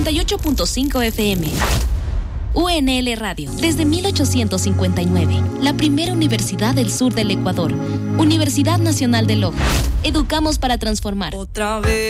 98.5 FM. UNL Radio, desde 1859, la primera universidad del sur del Ecuador. Universidad Nacional de Loja. Educamos para transformar. Otra vez.